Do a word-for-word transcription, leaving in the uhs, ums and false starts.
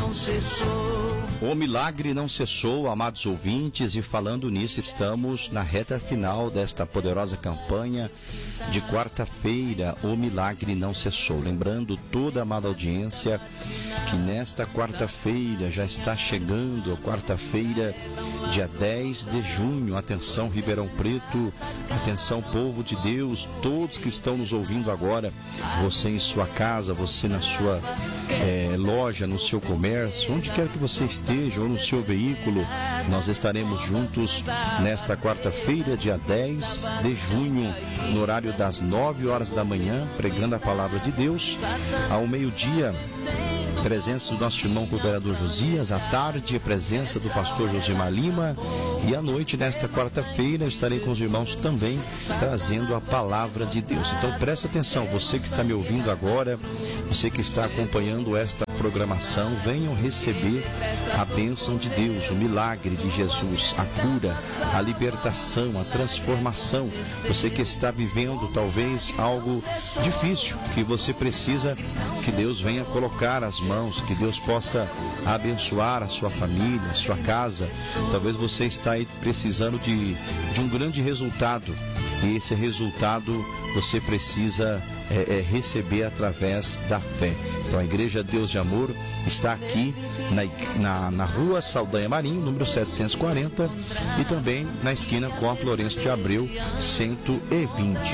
não cessou. O milagre não cessou, amados ouvintes, e falando nisso, estamos na reta final desta poderosa campanha de quarta-feira. O milagre não cessou. Lembrando toda a amada audiência que nesta quarta-feira já está chegando, a quarta-feira, dia dez de junho. Atenção, Ribeirão Preto, atenção, povo de Deus, todos que estão nos ouvindo agora, você em sua casa, você na sua é, loja, no seu comércio, onde quer que você esteja, ou no seu veículo, nós estaremos juntos nesta quarta-feira, dia dez de junho, no horário das nove horas da manhã, pregando a palavra de Deus. Ao meio-dia, presença do nosso irmão cooperador Josias, à tarde, presença do pastor Josimar Lima, e à noite, nesta quarta-feira, estarei com os irmãos também trazendo a palavra de Deus. Então preste atenção, você que está me ouvindo agora, você que está acompanhando esta programação, venham receber a bênção de Deus, o milagre de Jesus, a cura, a libertação, a transformação. Você que está vivendo talvez algo difícil, que você precisa que Deus venha colocar as mãos, que Deus possa abençoar a sua família, a sua casa. Talvez você está aí precisando de, de um grande resultado, e esse resultado você precisa é, é, receber através da fé. Então a Igreja Deus de Amor está aqui na, na, na rua Saldanha Marinho, número setecentos e quarenta, e também na esquina com a Florencio de Abreu, cento e vinte.